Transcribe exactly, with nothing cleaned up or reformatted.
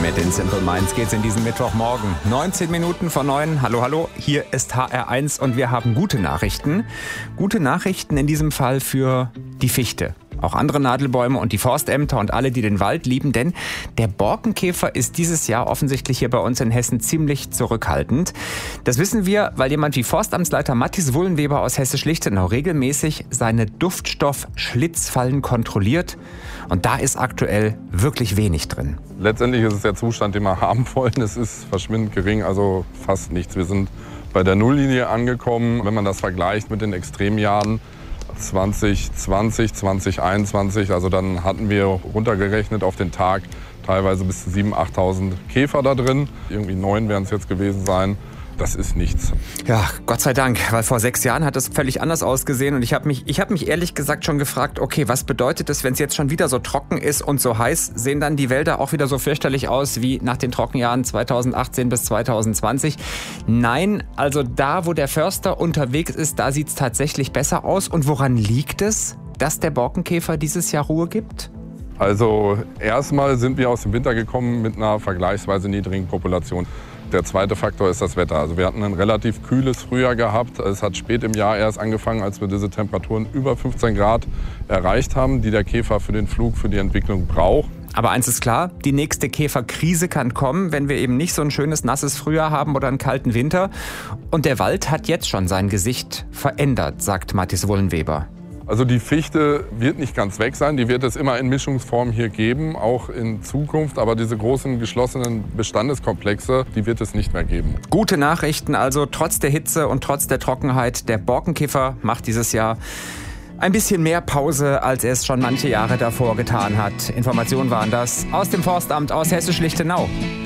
Mit den Simple Minds geht's in diesen Mittwochmorgen. neunzehn Minuten vor neun. Hallo, hallo. Hier ist H R eins und wir haben gute Nachrichten. Gute Nachrichten in diesem Fall für die Fichte. Auch andere Nadelbäume und die Forstämter und alle, die den Wald lieben. Denn der Borkenkäfer ist dieses Jahr offensichtlich hier bei uns in Hessen ziemlich zurückhaltend. Das wissen wir, weil jemand wie Forstamtsleiter Mathis Wullenweber aus Hessisch-Lichtenau regelmäßig seine Duftstoff-Schlitzfallen kontrolliert. Und da ist aktuell wirklich wenig drin. Letztendlich ist es der Zustand, den wir haben wollen. Es ist verschwindend gering, also fast nichts. Wir sind bei der Nulllinie angekommen. Wenn man das vergleicht mit den Extremjahren zwanzig zwanzig, zwanzig einundzwanzig, also dann hatten wir runtergerechnet auf den Tag teilweise bis zu siebentausend, achttausend Käfer da drin. Irgendwie neun werden es jetzt gewesen sein. Das ist nichts. Ja, Gott sei Dank, weil vor sechs Jahren hat es völlig anders ausgesehen und ich habe mich, ich habe mich ehrlich gesagt schon gefragt, okay, was bedeutet es, wenn es jetzt schon wieder so trocken ist und so heiß, sehen dann die Wälder auch wieder so fürchterlich aus wie nach den Trockenjahren zweitausendachtzehn bis zweitausendzwanzig? Nein, also da, wo der Förster unterwegs ist, da sieht es tatsächlich besser aus. Und woran liegt es, dass der Borkenkäfer dieses Jahr Ruhe gibt? Also erstmal sind wir aus dem Winter gekommen mit einer vergleichsweise niedrigen Population. Der zweite Faktor ist das Wetter. Also wir hatten ein relativ kühles Frühjahr gehabt. Es hat spät im Jahr erst angefangen, als wir diese Temperaturen über fünfzehn Grad erreicht haben, die der Käfer für den Flug, für die Entwicklung braucht. Aber eins ist klar, die nächste Käferkrise kann kommen, wenn wir eben nicht so ein schönes, nasses Frühjahr haben oder einen kalten Winter. Und der Wald hat jetzt schon sein Gesicht verändert, sagt Mathis Wullenweber. Also die Fichte wird nicht ganz weg sein, die wird es immer in Mischungsform hier geben, auch in Zukunft. Aber diese großen geschlossenen Bestandeskomplexe, die wird es nicht mehr geben. Gute Nachrichten also, trotz der Hitze und trotz der Trockenheit. Der Borkenkäfer macht dieses Jahr ein bisschen mehr Pause, als er es schon manche Jahre davor getan hat. Informationen waren das aus dem Forstamt aus Hessisch-Lichtenau.